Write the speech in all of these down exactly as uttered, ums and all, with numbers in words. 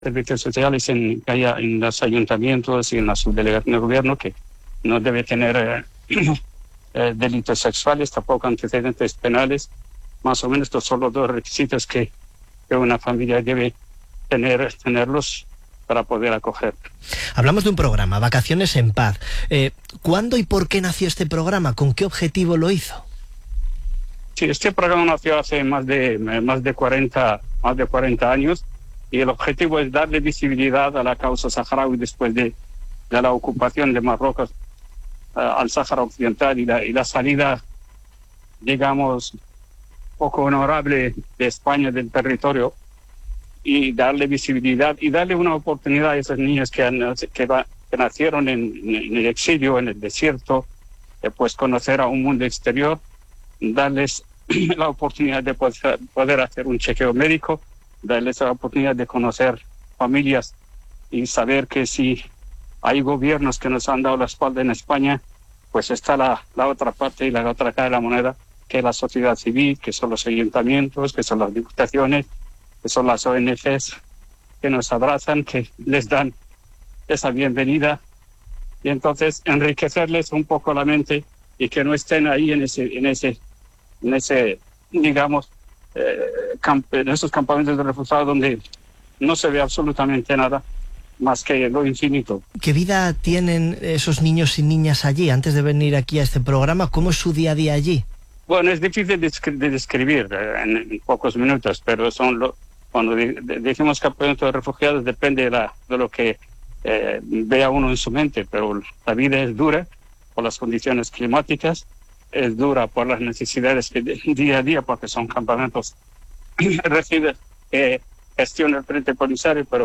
servicios sociales en, que haya en los ayuntamientos y en la subdelegación de gobierno, que no debe tener eh, eh, delitos sexuales, tampoco antecedentes penales. Más o menos estos son los dos requisitos que, que una familia debe tener, tenerlos para poder acoger. Hablamos de un programa, Vacaciones en Paz. Eh, ¿Cuándo y por qué nació este programa? ¿Con qué objetivo lo hizo? Sí, este programa nació hace más de, más de, cuarenta, más de cuarenta años, y el objetivo es darle visibilidad a la causa saharaui después de, de la ocupación de Marruecos uh, al Sáhara Occidental y la, y la salida, digamos, poco honorable de España del territorio, y darle visibilidad y darle una oportunidad a esos niños que, han, que, va, que nacieron en, en el exilio, en el desierto, de pues conocer a un mundo exterior, darles la oportunidad de poder, poder hacer un chequeo médico, darles la oportunidad de conocer familias y saber que si hay gobiernos que nos han dado la espalda en España, pues está la, la otra parte y la otra cara de la moneda, que es la sociedad civil, que son los ayuntamientos, que son las diputaciones, que son las O N Ges, que nos abrazan, que les dan esa bienvenida, y entonces enriquecerles un poco la mente y que no estén ahí en ese, en ese, en ese, digamos, eh, camp en esos campamentos de refugiados donde no se ve absolutamente nada más que lo infinito. ¿Qué vida tienen esos niños y niñas allí antes de venir aquí a este programa? ¿Cómo es su día a día allí? Bueno, es difícil de, de describir eh, en, en pocos minutos, pero son lo, cuando de, de, decimos campamento de refugiados depende de, la, de lo que eh, vea uno en su mente, pero la vida es dura por las condiciones climáticas, es dura por las necesidades que de, día a día, porque son campamentos recibe eh, gestiona el Frente Polisario, pero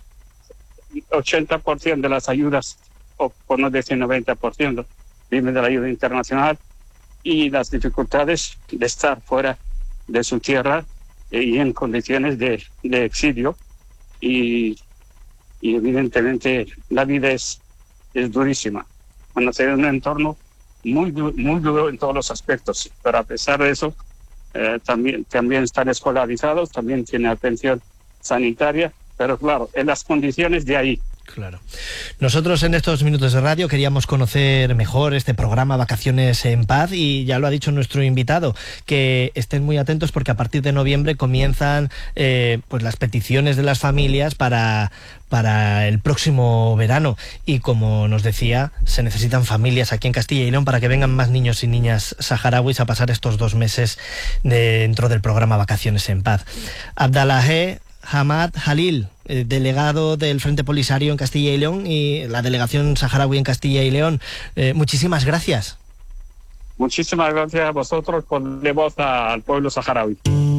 ochenta por ciento de las ayudas, o por no decir noventa por ciento, viven de la ayuda internacional, y las dificultades de estar fuera de su tierra y en condiciones de, de exilio, y, y evidentemente la vida es, es durísima. Bueno, se ve un entorno muy, muy duro en todos los aspectos, pero a pesar de eso, eh, también, también están escolarizados, también tienen atención sanitaria, pero claro, en las condiciones de ahí. Claro. Nosotros en estos minutos de radio queríamos conocer mejor este programa Vacaciones en Paz, y ya lo ha dicho nuestro invitado, que estén muy atentos porque a partir de noviembre comienzan eh, pues las peticiones de las familias para, para el próximo verano, y como nos decía, se necesitan familias aquí en Castilla y León para que vengan más niños y niñas saharauis a pasar estos dos meses dentro del programa Vacaciones en Paz. Abdalahe Hamad Halil, delegado del Frente Polisario en Castilla y León y la delegación saharaui en Castilla y León, eh, muchísimas gracias. Muchísimas gracias a vosotros por darle voz al pueblo saharaui.